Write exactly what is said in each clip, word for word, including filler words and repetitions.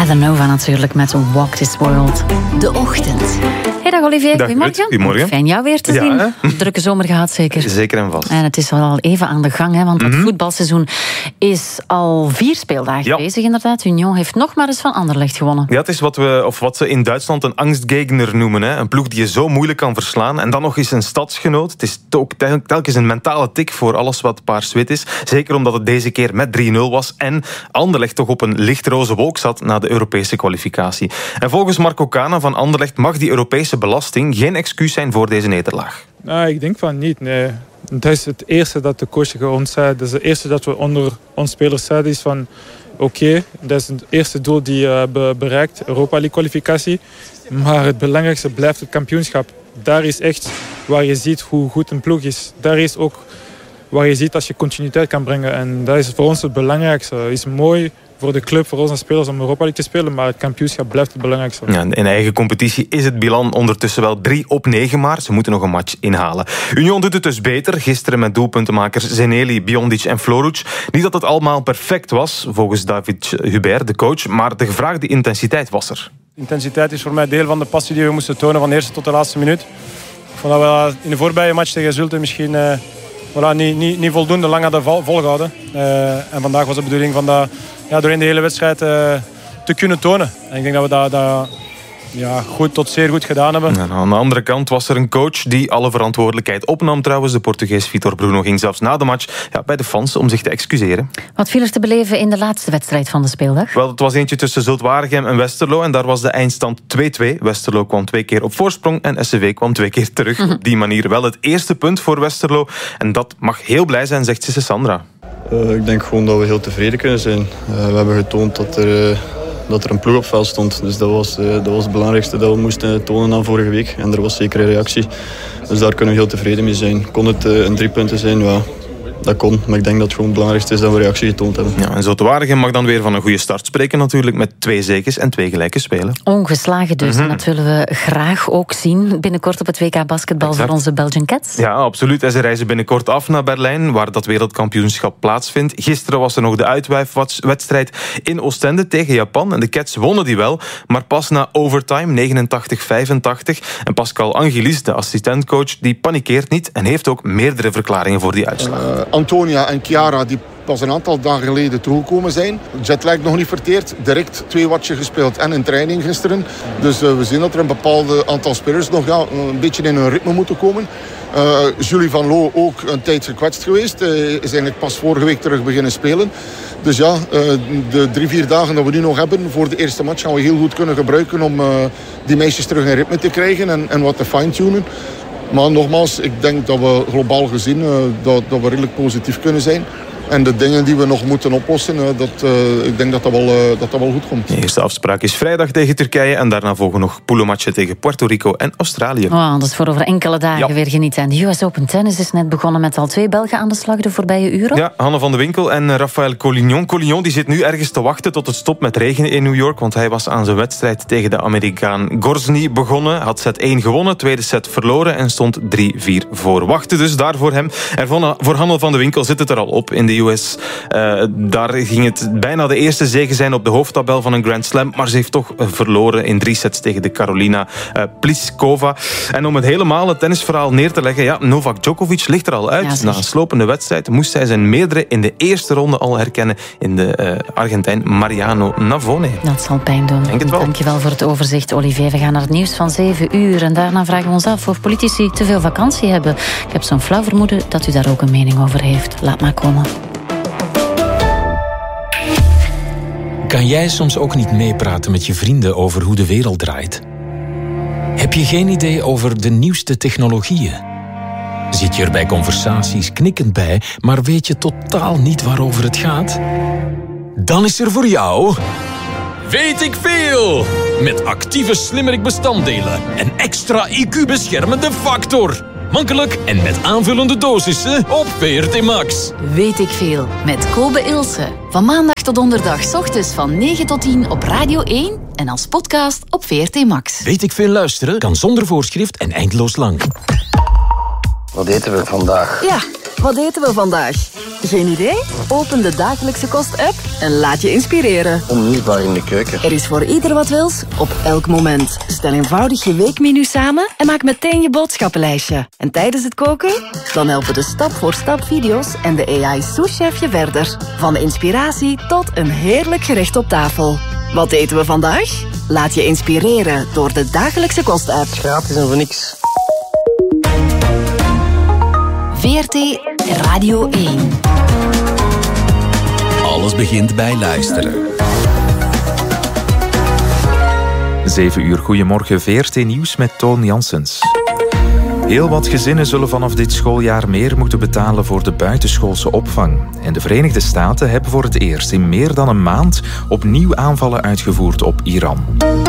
Heather Nova natuurlijk met Walk This World. De ochtend. Hey, dag Olivier, dag, goedemorgen. Goedemorgen. Fijn jou weer te ja, zien. Hè? Drukke zomer gehad zeker. Zeker en vast. En het is al even aan de gang, hè, want het mm-hmm. voetbalseizoen is al vier speeldagen ja. bezig inderdaad. Union heeft nog maar eens van Anderlecht gewonnen. Ja, het is wat, we, of wat ze in Duitsland een angstgegner noemen. Hè. Een ploeg die je zo moeilijk kan verslaan. En dan nog eens een stadsgenoot. Het is ook telkens een mentale tik voor alles wat paars-wit is. Zeker omdat het deze keer met drie nul was. En Anderlecht toch op een lichtroze wolk zat na de Europese kwalificatie. En volgens Marco Kana van Anderlecht mag die Europese belasting geen excuus zijn voor deze nederlaag. Nou, ik denk van niet, nee. Dat is het eerste dat de coach ons zei. Dat is het eerste dat we onder ons spelers zeiden. Is van, oké, okay, dat is het eerste doel die we hebben bereikt. Europa League kwalificatie. Maar het belangrijkste blijft het kampioenschap. Daar is echt waar je ziet hoe goed een ploeg is. Daar is ook waar je ziet als je continuïteit kan brengen. En dat is voor ons het belangrijkste. Het is mooi voor de club, voor onze spelers om Europa League te spelen, maar het kampioenschap blijft het belangrijkste. Ja, in eigen competitie is het bilan ondertussen wel drie op negen, maar ze moeten nog een match inhalen. Union doet het dus beter, gisteren met doelpuntenmakers Zeneli, Biondic en Floruc. Niet dat het allemaal perfect was, volgens David Hubert, de coach, maar de gevraagde intensiteit was er. Intensiteit is voor mij deel van de passie die we moesten tonen van de eerste tot de laatste minuut. Ik vond dat we in de voorbije match tegen Zulte misschien uh, voilà, niet, niet, niet voldoende lang hadden vol, volgehouden. Uh, en vandaag was de bedoeling van dat ja, doorheen de hele wedstrijd uh, te kunnen tonen. En ik denk dat we dat, dat ja, goed tot zeer goed gedaan hebben. En aan de andere kant was er een coach die alle verantwoordelijkheid opnam trouwens. De Portugees Vitor Bruno ging zelfs na de match ja, bij de fans om zich te excuseren. Wat viel er te beleven in de laatste wedstrijd van de speeldag? Wel, het was eentje tussen Zulte Waregem en Westerlo en daar was de eindstand twee-twee. Westerlo kwam twee keer op voorsprong en S C V kwam twee keer terug. Mm-hmm. Op die manier wel het eerste punt voor Westerlo. En dat mag heel blij zijn, zegt Sisse Sandra. Uh, ik denk gewoon dat we heel tevreden kunnen zijn. Uh, we hebben getoond dat er, uh, dat er een ploeg op veld stond. Dus dat was, uh, dat was het belangrijkste dat we moesten tonen aan vorige week. En er was zeker een reactie. Dus daar kunnen we heel tevreden mee zijn. Kon het uh, een drie punten zijn? Ja, dat kon. Maar ik denk dat het gewoon het belangrijkste is dat we reactie getoond hebben. Ja, en Zulte Waregem mag dan weer van een goede start spreken natuurlijk. Met twee zeges en twee gelijke spelen. Ongeslagen dus. Mm-hmm. En dat willen we graag ook zien binnenkort op het W K basketbal exact. Voor onze Belgian Cats. Ja, absoluut. En ze reizen binnenkort af naar Berlijn, waar dat wereldkampioenschap plaatsvindt. Gisteren was er nog de uitwijfwedstrijd in Oostende tegen Japan. En de Cats wonnen die wel, maar pas na overtime, negenentachtig vijfentachtig. En Pascal Angelis, de assistentcoach, die panikeert niet en heeft ook meerdere verklaringen voor die uitslag. Uh, Antonia en Chiara, die pas een aantal dagen geleden toegekomen zijn. Jetlag nog niet verteerd. Direct twee watje gespeeld en een training gisteren. Dus uh, we zien dat er een bepaald aantal spelers nog ja, een beetje in hun ritme moeten komen. Uh, Julie van Loo ook een tijd gekwetst geweest. Uh, is eigenlijk pas vorige week terug beginnen spelen. Dus ja, uh, de drie, vier dagen dat we nu nog hebben voor de eerste match gaan we heel goed kunnen gebruiken om uh, die meisjes terug in ritme te krijgen en, en wat te fine-tunen. Maar nogmaals, ik denk dat we globaal gezien uh, dat, dat we redelijk positief kunnen zijn. En de dingen die we nog moeten oplossen, dat, uh, ik denk dat dat, wel, uh, dat dat wel goed komt. De eerste afspraak is vrijdag tegen Turkije en daarna volgen nog poolmatchen tegen Puerto Rico en Australië. Oh, dat is voor over enkele dagen ja. weer genieten. En de U S Open Tennis is net begonnen met al twee Belgen aan de slag de voorbije uren. Ja, Hanne van de Winkel en Rafael Collignon. Collignon die zit nu ergens te wachten tot het stopt met regenen in New York, want hij was aan zijn wedstrijd tegen de Amerikaan Gorsny begonnen. Had set één gewonnen, tweede set verloren en stond drie vier voor. Wachten dus daar voor hem. En voor Hanne van de Winkel zit het er al op in de U S. Uh, daar ging het bijna de eerste zege zijn op de hoofdtabel van een Grand Slam, maar ze heeft toch verloren in drie sets tegen de Karolina uh, Pliskova. En om het helemaal het tennisverhaal neer te leggen, ja, Novak Djokovic ligt er al uit. Ja, na een slopende wedstrijd moest hij zijn meerdere in de eerste ronde al herkennen in de uh, Argentijn Mariano Navone. Dat zal pijn doen. Denk het wel. Dankjewel voor het overzicht, Olivier. We gaan naar het nieuws van zeven uur en daarna vragen we ons af of politici te veel vakantie hebben. Ik heb zo'n flauw vermoeden dat u daar ook een mening over heeft. Laat maar komen. Kan jij soms ook niet meepraten met je vrienden over hoe de wereld draait? Heb je geen idee over de nieuwste technologieën? Zit je er bij conversaties knikkend bij, maar weet je totaal niet waarover het gaat? Dan is er voor jou Weet ik Veel! Met actieve slimmerik bestanddelen en extra I Q-beschermende factor. Makkelijk en met aanvullende dosissen op V R T Max. Weet ik Veel met Kobe Ilse. Van maandag tot donderdag 's ochtends van negen tot tien op Radio één en als podcast op V R T Max. Weet ik Veel luisteren kan zonder voorschrift en eindeloos lang. Wat eten we vandaag? Ja, Wat eten we vandaag? Geen idee? Open de Dagelijkse Kost-app en laat je inspireren. Onmisbaar in de keuken. Er is voor ieder wat wils, op elk moment. Stel eenvoudig je weekmenu samen en maak meteen je boodschappenlijstje. En tijdens het koken? Dan helpen de stap-voor-stap video's en de A I-souschef je verder. Van de inspiratie tot een heerlijk gerecht op tafel. Wat eten we vandaag? Laat je inspireren door de Dagelijkse Kost-app. Gratis en voor niks. V R T Radio één. Alles begint bij luisteren. zeven uur, goedemorgen, V R T Nieuws met Toon Janssens. Heel wat gezinnen zullen vanaf dit schooljaar meer moeten betalen voor de buitenschoolse opvang. En de Verenigde Staten hebben voor het eerst in meer dan een maand opnieuw aanvallen uitgevoerd op Iran.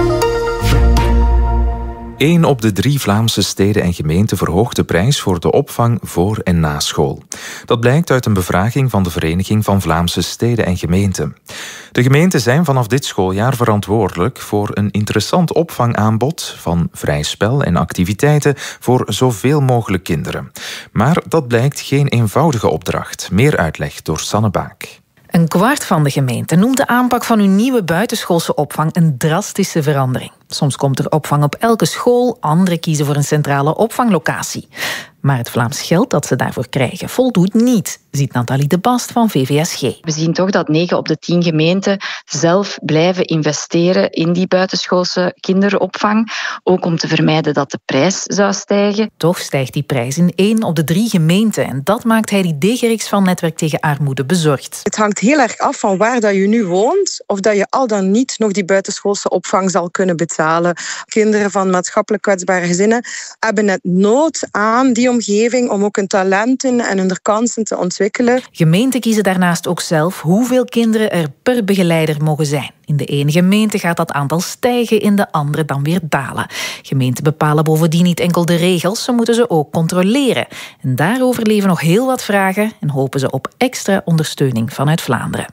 Eén op de drie Vlaamse steden en gemeenten verhoogt de prijs voor de opvang voor en na school. Dat blijkt uit een bevraging van de Vereniging van Vlaamse Steden en Gemeenten. De gemeenten zijn vanaf dit schooljaar verantwoordelijk voor een interessant opvangaanbod van vrij spel en activiteiten voor zoveel mogelijk kinderen. Maar dat blijkt geen eenvoudige opdracht. Meer uitleg door Sanne Baak. Een kwart van de gemeenten noemt de aanpak van hun nieuwe buitenschoolse opvang een drastische verandering. Soms komt er opvang op elke school, anderen kiezen voor een centrale opvanglocatie. Maar het Vlaams geld dat ze daarvoor krijgen voldoet niet, ziet Nathalie de Bast van V V S G. We zien toch dat negen op de tien gemeenten zelf blijven investeren in die buitenschoolse kinderopvang, ook om te vermijden dat de prijs zou stijgen. Toch stijgt die prijs in één op de drie gemeenten en dat maakt Heidi Degerix van Netwerk tegen Armoede bezorgd. Het hangt heel erg af van waar dat je nu woont, of dat je al dan niet nog die buitenschoolse opvang zal kunnen betalen. Kinderen van maatschappelijk kwetsbare gezinnen hebben net nood aan die omgeving om ook hun talenten en hun kansen te ontwikkelen. Gemeenten kiezen daarnaast ook zelf hoeveel kinderen er per begeleider mogen zijn. In de ene gemeente gaat dat aantal stijgen, in de andere dan weer dalen. Gemeenten bepalen bovendien niet enkel de regels, ze moeten ze ook controleren. En daarover leven nog heel wat vragen en hopen ze op extra ondersteuning vanuit Vlaanderen.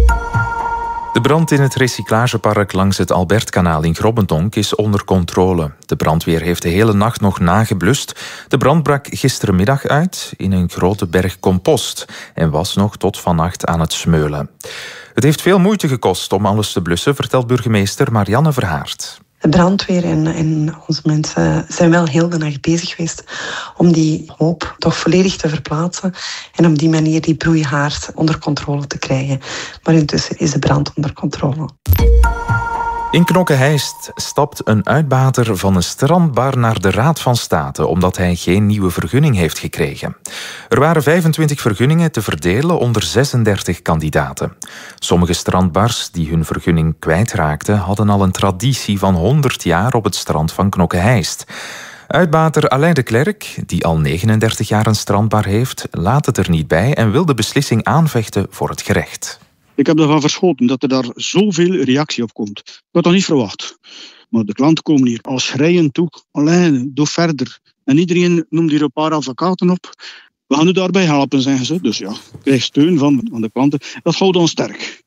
De brand in het recyclagepark langs het Albertkanaal in Grobbendonk is onder controle. De brandweer heeft de hele nacht nog nageblust. De brand brak gisterenmiddag uit in een grote berg compost en was nog tot vannacht aan het smeulen. Het heeft veel moeite gekost om alles te blussen, vertelt burgemeester Marianne Verhaert. De brandweer en, en onze mensen zijn wel heel de nacht bezig geweest om die hoop toch volledig te verplaatsen en op die manier die broeihaard onder controle te krijgen. Maar intussen is de brand onder controle. In Knokke-Heist stapt een uitbater van een strandbar naar de Raad van State omdat hij geen nieuwe vergunning heeft gekregen. Er waren vijfentwintig vergunningen te verdelen onder zesendertig kandidaten. Sommige strandbars die hun vergunning kwijtraakten hadden al een traditie van honderd jaar op het strand van Knokke-Heist. Uitbater Alain de Klerk, die al negenendertig jaar een strandbar heeft, laat het er niet bij en wil de beslissing aanvechten voor het gerecht. Ik heb ervan verschoten dat er daar zoveel reactie op komt. Ik had dat niet verwacht. Maar de klanten komen hier al schreiend toe. Alleen, doe verder. En iedereen noemt hier een paar advocaten op. We gaan u daarbij helpen, zeggen ze. Dus ja, ik krijg steun van, van de klanten. Dat houdt ons sterk.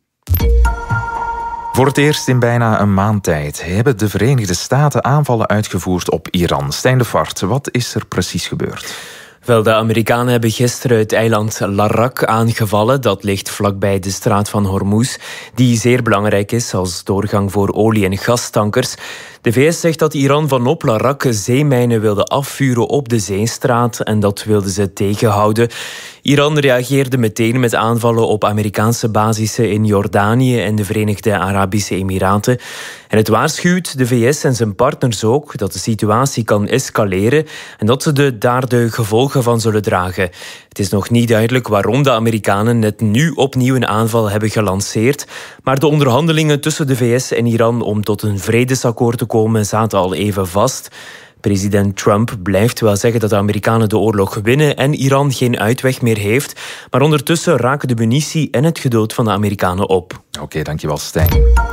Voor het eerst in bijna een maand tijd hebben de Verenigde Staten aanvallen uitgevoerd op Iran. Stijn de Vaart, wat is er precies gebeurd? Wel, de Amerikanen hebben gisteren het eiland Larak aangevallen. Dat ligt vlakbij de straat van Hormuz, die zeer belangrijk is als doorgang voor olie- en gastankers. De V S zegt dat Iran vanop Larak zeemijnen wilde afvuren op de zeestraat en dat wilden ze tegenhouden. Iran reageerde meteen met aanvallen op Amerikaanse basissen in Jordanië en de Verenigde Arabische Emiraten. En het waarschuwt de V S en zijn partners ook dat de situatie kan escaleren en dat ze de, daar de gevolgen van zullen dragen. Het is nog niet duidelijk waarom de Amerikanen net nu opnieuw een aanval hebben gelanceerd, maar de onderhandelingen tussen de V S en Iran om tot een vredesakkoord te komen zaten al even vast. President Trump blijft wel zeggen dat de Amerikanen de oorlog winnen en Iran geen uitweg meer heeft. Maar ondertussen raken de munitie en het geduld van de Amerikanen op. Oké, okay, dankjewel Stijn.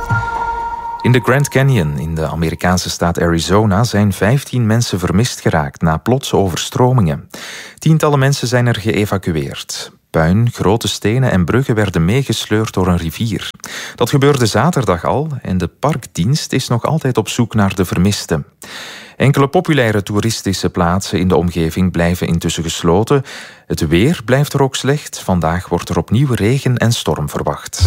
In de Grand Canyon in de Amerikaanse staat Arizona zijn vijftien mensen vermist geraakt na plotse overstromingen. Tientallen mensen zijn er geëvacueerd. Puin, grote stenen en bruggen werden meegesleurd door een rivier. Dat gebeurde zaterdag al en de parkdienst is nog altijd op zoek naar de vermisten. Enkele populaire toeristische plaatsen in de omgeving blijven intussen gesloten. Het weer blijft er ook slecht. Vandaag wordt er opnieuw regen en storm verwacht.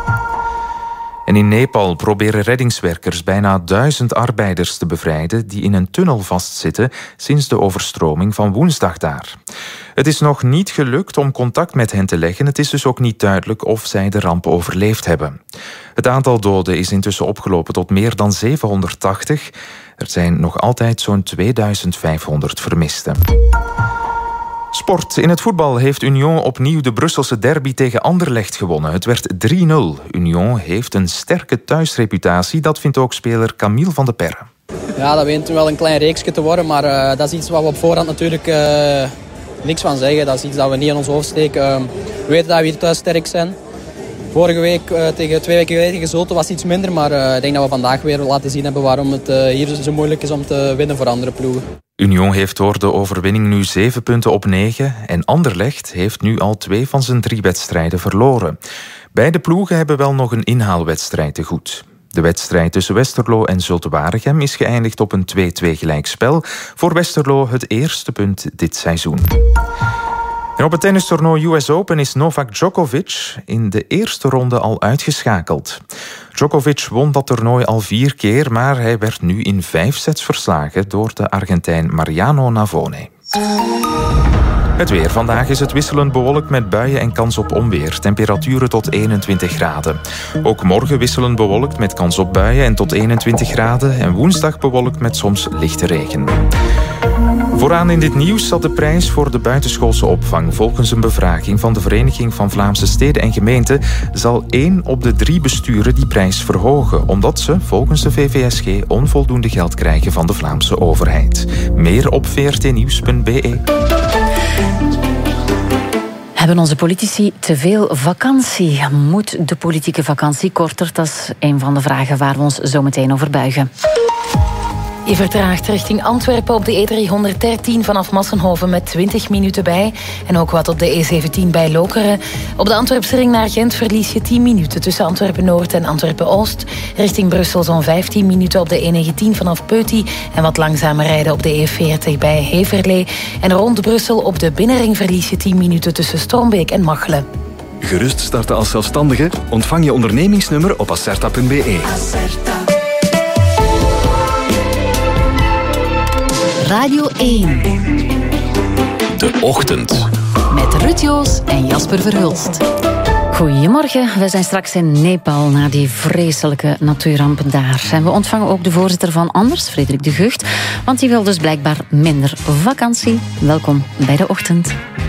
En in Nepal proberen reddingswerkers bijna duizend arbeiders te bevrijden die in een tunnel vastzitten sinds de overstroming van woensdag daar. Het is nog niet gelukt om contact met hen te leggen. Het is dus ook niet duidelijk of zij de ramp overleefd hebben. Het aantal doden is intussen opgelopen tot meer dan zevenhonderdtachtig. Er zijn nog altijd zo'n tweeduizend vijfhonderd vermisten. Sport. In het voetbal heeft Union opnieuw de Brusselse derby tegen Anderlecht gewonnen. Het werd drie nul. Union heeft een sterke thuisreputatie. Dat vindt ook speler Camille van de Perre. Ja, dat wint wel een klein reeksje te worden. Maar uh, dat is iets wat we op voorhand natuurlijk uh, niks van zeggen. Dat is iets dat we niet in ons hoofd steken. Uh, we weten dat we hier thuis sterk zijn. Vorige week, uh, tegen twee weken geleden gesloten, was iets minder. Maar uh, ik denk dat we vandaag weer laten zien hebben waarom het uh, hier zo moeilijk is om te winnen voor andere ploegen. Union heeft door de overwinning nu zeven punten op negen en Anderlecht heeft nu al twee van zijn drie wedstrijden verloren. Beide ploegen hebben wel nog een inhaalwedstrijd te goed. De wedstrijd tussen Westerlo en Zulte Waregem is geëindigd op een twee-twee gelijkspel. Voor Westerlo het eerste punt dit seizoen. En op het tennistoernooi U S Open is Novak Djokovic in de eerste ronde al uitgeschakeld. Djokovic won dat toernooi al vier keer, maar hij werd nu in vijf sets verslagen door de Argentijn Mariano Navone. Het weer. Vandaag is het wisselend bewolkt met buien en kans op onweer. Temperaturen tot eenentwintig graden. Ook morgen wisselend bewolkt met kans op buien en tot eenentwintig graden. En woensdag bewolkt met soms lichte regen. Vooraan in dit nieuws zat de prijs voor de buitenschoolse opvang. Volgens een bevraging van de Vereniging van Vlaamse Steden en Gemeenten zal één op de drie besturen die prijs verhogen, omdat ze volgens de V V S G onvoldoende geld krijgen van de Vlaamse overheid. Meer op v r t nieuws punt b e. Hebben onze politici te veel vakantie? Moet de politieke vakantie korter? Dat is een van de vragen waar we ons zo meteen over buigen. Je vertraagt richting Antwerpen op de E driehonderddertien vanaf Massenhoven met twintig minuten bij. En ook wat op de E zeventien bij Lokeren. Op de Antwerpse ring naar Gent verlies je tien minuten tussen Antwerpen-Noord en Antwerpen-Oost. Richting Brussel zo'n vijftien minuten op de E negentien vanaf Peuty. En wat langzamer rijden op de E veertig bij Heverlee. En rond Brussel op de binnenring verlies je tien minuten tussen Strombeek en Machelen. Gerust starten als zelfstandige? Ontvang je ondernemingsnummer op acerta punt b e. Radio één. De Ochtend. Met Ruud Joos en Jasper Verhulst. Goedemorgen, we zijn straks in Nepal na die vreselijke natuurrampen daar. En we ontvangen ook de voorzitter van Anders, Frederik de Gucht, want die wil dus blijkbaar minder vakantie. Welkom bij De Ochtend.